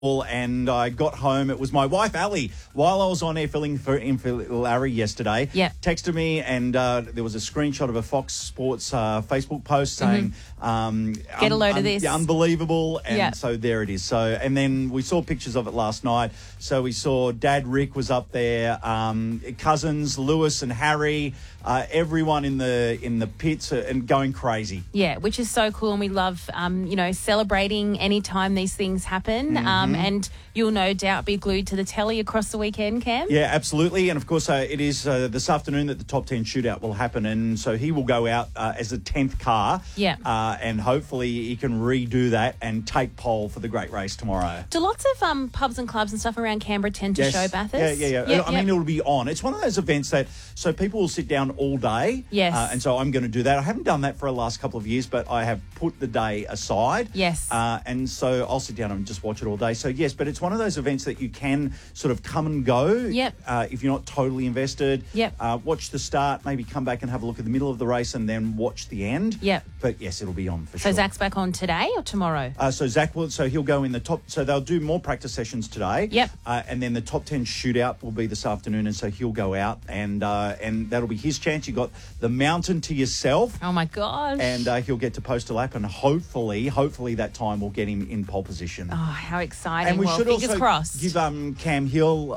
and I got home. It was my wife, Ali, while I was on air filling for Larry yesterday, texted me, and there was a screenshot of a Fox Sports Facebook post saying, get a load of this. Unbelievable. And so there it is. So, and then we saw pictures of it last night. So we saw Dad Rick was up there, cousins, Lewis and Harry, everyone in the pits and going crazy. Yeah, which is so cool. And we love, celebrating any time these things happen. And you'll no doubt be glued to the telly across the weekend, Cam. Yeah, absolutely. And, of course, it is this afternoon that the top 10 shootout will happen. And so he will go out as the 10th car. Yeah. And hopefully he can redo that and take pole for the great race tomorrow. Do lots of pubs and clubs and stuff around Canberra tend to show Bathurst? Yeah. I mean, it'll be on. It's one of those events that, so people will sit down all day. Yes. And so I'm going to do that. I haven't done that for the last couple of years, but I have put the day aside. Yes. And so I'll sit down and just watch it all day. So, yes, but it's one of those events that you can sort of come and go. Yep. If you're not totally invested. Yep. Watch the start, maybe come back and have a look at the middle of the race and then watch the end. Yep. But, yes, it'll be on for sure. So Zach's back on today or tomorrow? So Zach will, so he'll go in the top, so they'll do more practice sessions today. Yep. And then the top 10 shootout will be this afternoon, and so he'll go out and that'll be his chance. You got the mountain to yourself. Oh my gosh. And he'll get to post a lap, and hopefully that time will get him in pole position. Oh, how exciting. And we should fingers also crossed. give Cameron Hill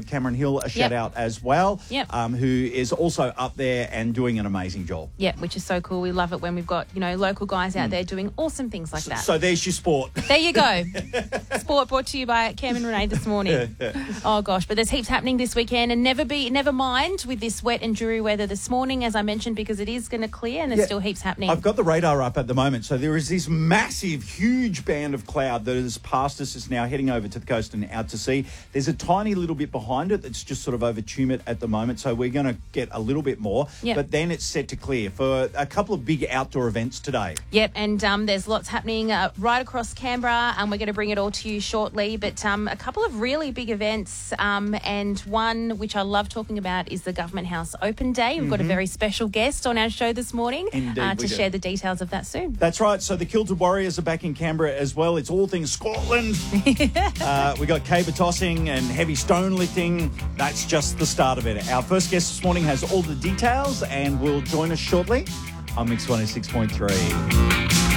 a shout out as well. Yep. Who is also up there and doing an amazing job. Yeah, which is so cool. We love it when we've got, local guys out there doing awesome things like that. So there's your sport. There you go. Sport brought to you by Cam and Renee this morning. Oh gosh, but there's heaps happening this weekend, and never mind with this wet and dreary weather this morning, as I mentioned, because it is going to clear and there's still heaps happening. I've got the radar up at the moment, so there is this massive, huge band of cloud that is past us. It's now heading over to the coast and out to sea. There's a tiny little bit behind it that's just sort of over Tumut at the moment, so we're going to get a little bit more. Yep. But then it's set to clear for a couple of big outdoor events today. Yep, and there's lots happening right across Canberra, and we're going to bring it all to you shortly. But a couple of really big events, and one which I love talking about is the Government House Open Day. We've got a very special guest on our show this morning to share the details of that soon. That's right. So the Kilted Warriors are back in Canberra as well. It's all things Scotland. We got caber tossing and heavy stone lifting. That's just the start of it. Our first guest this morning has all the details and will join us shortly on Mix 106.3.